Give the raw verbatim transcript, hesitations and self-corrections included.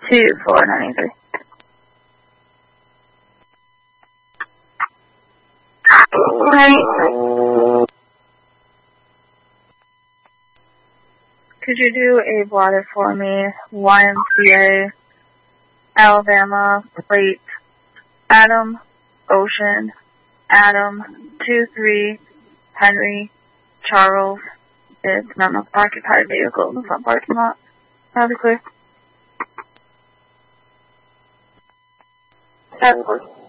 two four ninety-three. Right. Could you do a blotter for me? Y M C A, Alabama, plate, Adam, Ocean, Adam, two three, Henry, Charles. It's not enough occupied vehicle in the front parking lot. That'll be clear. That'll be clear.